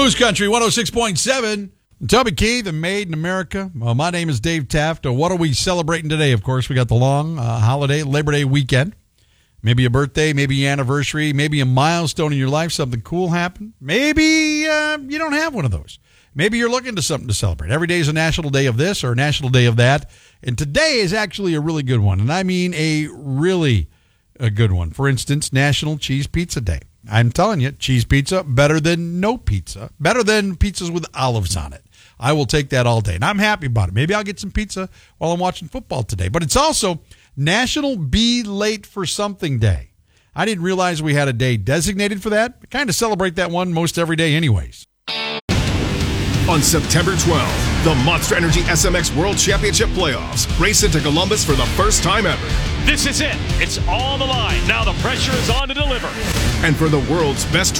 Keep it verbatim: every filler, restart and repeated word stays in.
Moose Country one oh six point seven. Toby Keith and Made in America. Well, my name is Dave Taft. Uh, what are we celebrating today? Of course, we got the long uh, holiday, Labor Day weekend. Maybe a birthday, maybe an anniversary, maybe a milestone in your life, something cool happened. Maybe uh, you don't have one of those. Maybe you're looking to something to celebrate. Every day is a national day of this or a national day of that. And today is actually a really good one. And I mean a really a good one. For instance, National Cheese Pizza Day. I'm telling you, cheese pizza, better than no pizza. Better than pizzas with olives on it. I will take that all day. And I'm happy about it. Maybe I'll get some pizza while I'm watching football today. But it's also National Be Late for Something Day. I didn't realize we had a day designated for that. I kind of celebrate that one most every day anyways. On September twelfth, the Monster Energy S M X World Championship Playoffs race into Columbus for the first time ever. This is it. It's all on the line. Now the pressure is on to deliver. And for the world's best